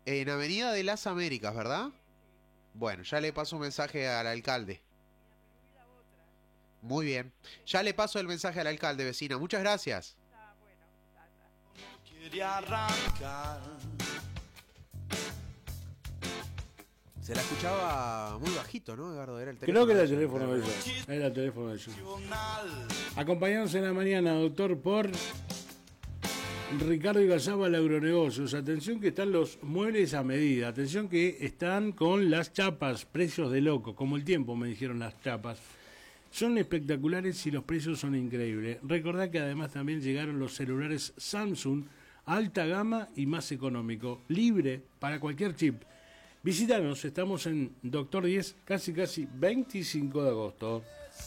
En Avenida de las Américas, ¿verdad? Bueno, ya le paso un mensaje al alcalde. Muy bien. Ya le paso el mensaje al alcalde, vecina. Muchas gracias. Se la escuchaba muy bajito, ¿no, Eduardo? Era el teléfono. Creo que era el teléfono de ellos. Era el teléfono de ellos. Acompañados en la mañana, doctor, por Ricardo Igazábal Agronegocios. Atención que están los muebles a medida. Atención que están con las chapas, precios de loco. Como el tiempo me dijeron las chapas. Son espectaculares y los precios son increíbles. Recordad que además también llegaron los celulares Samsung, alta gama y más económico. Libre para cualquier chip. Visítanos, estamos en Doctor 10, casi 25 de agosto.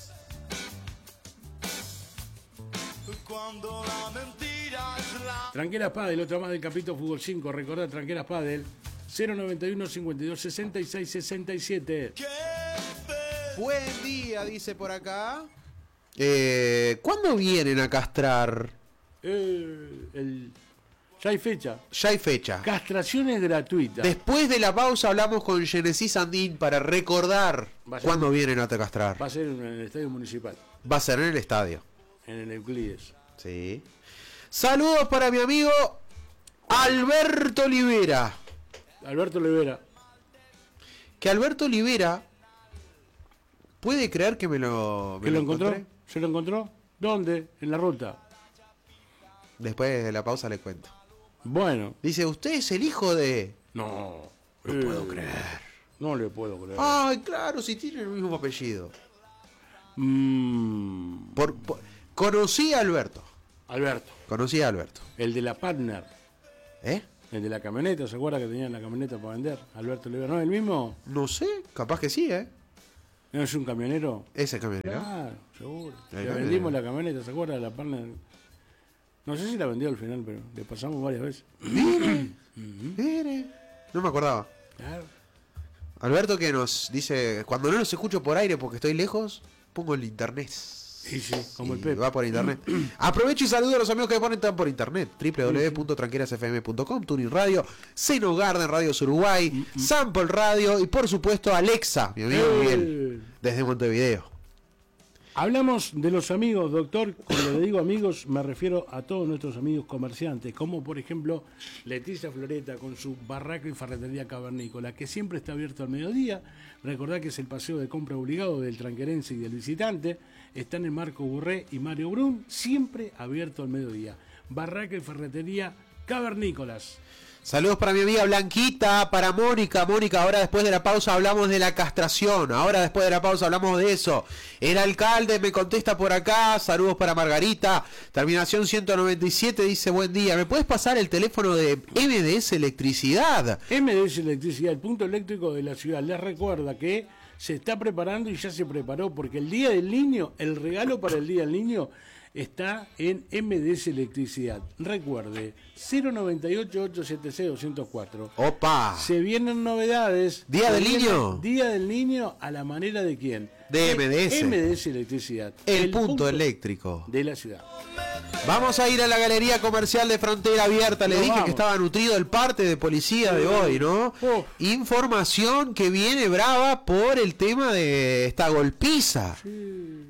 Tranqueras Padel, otra más del capítulo Fútbol 5. Recordad, Tranqueras Padel, 091 52 66 67. Buen día, dice por acá. ¿Cuándo vienen a castrar? Ya hay fecha. Ya hay fecha. Castraciones gratuitas. Después de la pausa hablamos con Genesis Andín para recordar cuándo vienen a castrar. Va a ser en el estadio municipal. Va a ser en el estadio. En el Euclides. Sí. Saludos para mi amigo Alberto Olivera. Alberto Olivera. Que Alberto Olivera puede creer que me lo encontró. ¿Se lo encontró? ¿Dónde? En la ruta. Después de la pausa le cuento. Bueno. Dice, ¿usted es el hijo de...? No. No puedo creer. No le puedo creer. Ay, claro, si tiene el mismo apellido. Conocí a Alberto. Conocí a Alberto. El de la Partner. ¿Eh? El de la camioneta, ¿se acuerda que tenía la camioneta para vender? Alberto Olivera, ¿no es el mismo? No sé, capaz que sí, ¿eh? ¿No es un camionero? Ese camionero. Claro, seguro. Le vendimos la camioneta, ¿se acuerda de la Partner? No sé si la vendió al final, pero le pasamos varias veces. Mire. No me acordaba. Claro. Alberto que nos dice, cuando no los escucho por aire porque estoy lejos, pongo el internet. Sí, como el Pepe. Va por internet. Aprovecho y saludo a los amigos que ponen por internet. www.tranquilasfm.com, Tuning Radio, Seno Garden, Radios Uruguay, Sample Radio y por supuesto Alexa, mi amigo Miguel, desde Montevideo. Hablamos de los amigos, doctor. Cuando le digo amigos, me refiero a todos nuestros amigos comerciantes, como por ejemplo Leticia Floreta con su barraca y ferretería cavernícola, que siempre está abierto al mediodía. Recordad que es el paseo de compra obligado del tranquerense y del visitante. Están en Marco Burré y Mario Brun, siempre abierto al mediodía. Barraca y ferretería cavernícolas. Saludos para mi amiga Blanquita, para Mónica. Mónica, ahora después de la pausa hablamos de la castración. Ahora después de la pausa hablamos de eso. El alcalde me contesta por acá. Saludos para Margarita. Terminación 197 dice, buen día. ¿Me puedes pasar el teléfono de MDS Electricidad? MDS Electricidad, el punto eléctrico de la ciudad. Les recuerda que se está preparando y ya se preparó porque el Día del Niño, el regalo para el Día del Niño está en MDS Electricidad. Recuerde, 098-876-204. ¡Opa! Se vienen novedades. ¿Día del Niño? Día del Niño a la manera de quién? De MDS. MDS Electricidad. El punto eléctrico de la ciudad. Vamos a ir a la Galería Comercial de Frontera Abierta. Le dije que estaba nutrido el parte de policía de hoy, ¿no? Información que viene brava por el tema de esta golpiza. Sí.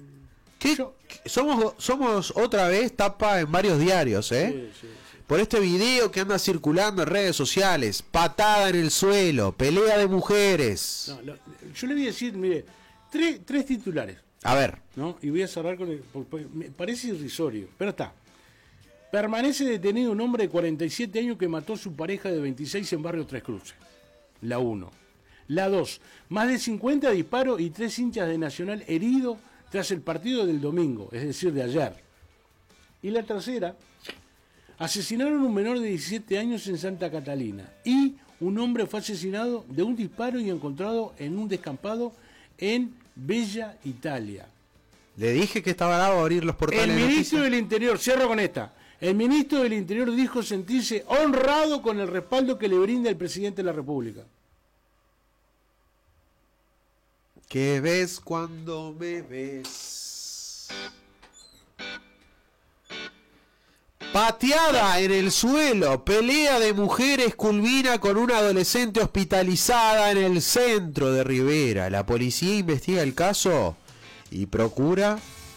Somos otra vez tapa en varios diarios, ¿eh? Sí. Por este video que anda circulando en redes sociales. Patada en el suelo, pelea de mujeres. Yo le voy a decir, mire, tres titulares. A ver. ¿No? Y voy a cerrar con porque me parece irrisorio, pero está. Permanece detenido un hombre de 47 años que mató a su pareja de 26 en Barrio Tres Cruces. La 1. La 2. Más de 50 disparos y 3 hinchas de Nacional heridos tras el partido del domingo, es decir, de ayer. Y la tercera, asesinaron a un menor de 17 años en Santa Catalina. Y un hombre fue asesinado de un disparo y encontrado en un descampado en Bella Italia. Le dije que estaba bravo a abrir los portales. El ministro del Interior, cierro con esta. El ministro del Interior dijo sentirse honrado con el respaldo que le brinda el presidente de la República. ¿Qué ves cuando me ves? Pateada en el suelo, pelea de mujeres culmina con una adolescente hospitalizada en el centro de Rivera. La policía investiga el caso y procura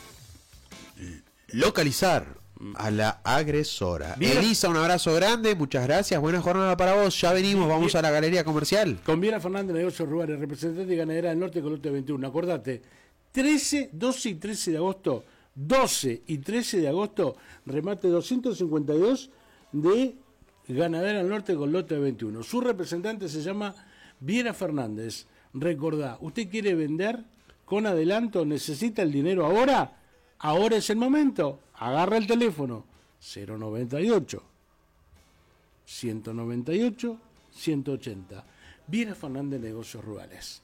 localizar a la agresora. Bien. Elisa, un abrazo grande, muchas gracias, buena jornada para vos. Ya venimos, vamos a la galería comercial. Con Viera Fernández, Negocios Rurales, representante de Ganadera del Norte con lote 21. Acordate, 12 y 13 de agosto, 12 y 13 de agosto, remate 252 de Ganadera del Norte con lote 21. Su representante se llama Viera Fernández. Recordá, ¿usted quiere vender con adelanto? ¿Necesita el dinero ahora? Ahora es el momento. Agarra el teléfono 098 198 180. Viera Fernández, Negocios Rurales.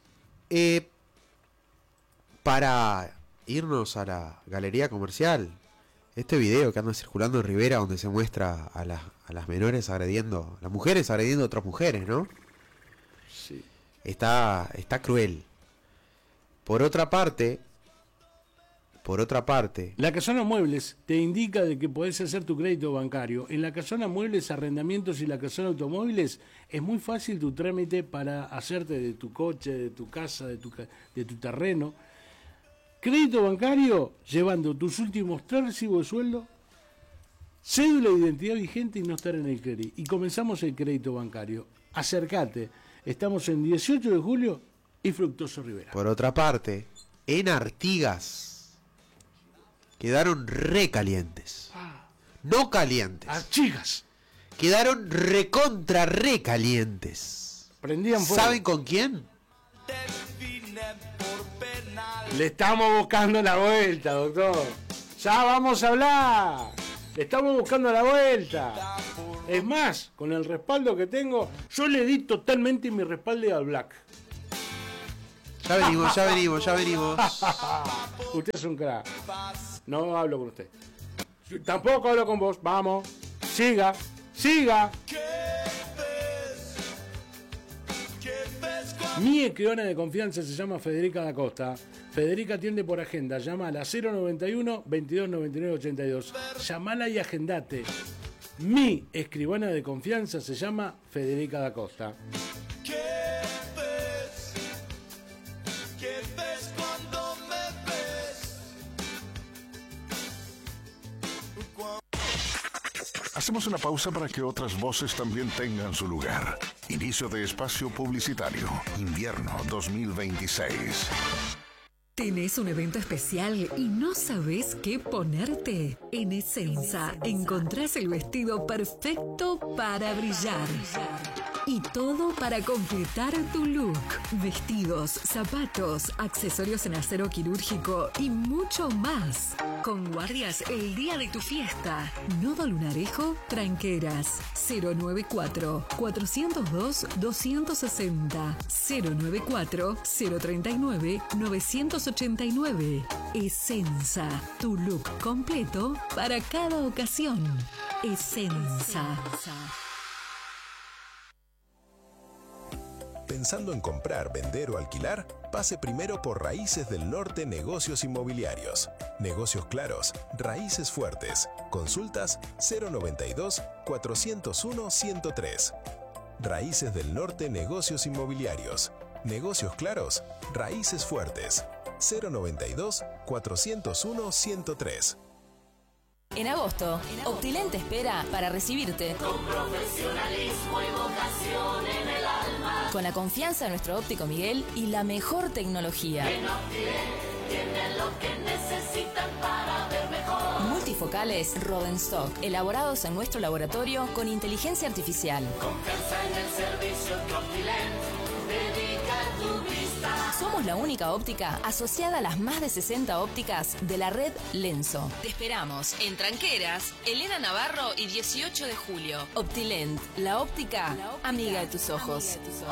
Para irnos a la galería comercial, este video que anda circulando en Rivera donde se muestra a las menores agrediendo, las mujeres agrediendo a otras mujeres, ¿no? Sí. Está cruel. Por otra parte, La Casona Muebles te indica de que podés hacer tu crédito bancario. En la Casona Muebles, Arrendamientos y la Casona Automóviles es muy fácil tu trámite para hacerte de tu coche, de tu casa, de tu terreno. Crédito bancario llevando tus últimos 3 recibos de sueldo, cédula de identidad vigente y no estar en el CRI. Y comenzamos el crédito bancario. Acércate. Estamos en 18 de julio y Fructuoso Rivera. por otra parte, en Artigas quedaron recalientes. No calientes. Artigas. Quedaron recalientes. Prendían fuego. ¿Saben con quién? Le estamos buscando la vuelta, doctor. Ya vamos a hablar. Le estamos buscando la vuelta. Es más, con el respaldo que tengo, yo le di totalmente mi respaldo al Black. Ya venimos. Usted es un crack. No hablo con usted. Tampoco hablo con vos. Vamos. Siga. Mi escribana de confianza se llama Federica da Costa. Federica atiende por agenda. Llama a la 091 2299 82. Llamala y agendate. Mi escribana de confianza se llama Federica da Costa. Hacemos una pausa para que otras voces también tengan su lugar. Inicio de espacio publicitario. Invierno 2026. ¿Tenés un evento especial y no sabés qué ponerte? En Essenza encontrás el vestido perfecto para brillar. Y todo para completar tu look. Vestidos, zapatos, accesorios en acero quirúrgico y mucho más. Con guardias el día de tu fiesta. Nodo Lunarejo, Tranqueras. 094-402-260. 094-039-989. Essenza, tu look completo para cada ocasión. Essenza. Pensando en comprar, vender o alquilar, pase primero por Raíces del Norte Negocios Inmobiliarios. Negocios claros, raíces fuertes. Consultas 092-401-103. Raíces del Norte Negocios Inmobiliarios. Negocios claros, raíces fuertes. 092-401-103. En agosto, Optilent te espera para recibirte con profesionalismo y vocación en el alma. Con la confianza de nuestro óptico Miguel y la mejor tecnología. En Optilent tienen lo que necesitan para ver mejor. Multifocales Rodenstock, elaborados en nuestro laboratorio con inteligencia artificial. Confianza en el servicio que Optilent dedica a tu vista. Somos la única óptica asociada a las más de 60 ópticas de la red Lenso. Te esperamos en Tranqueras, Elena Navarro y 18 de julio. Optilent, la óptica amiga de tus ojos.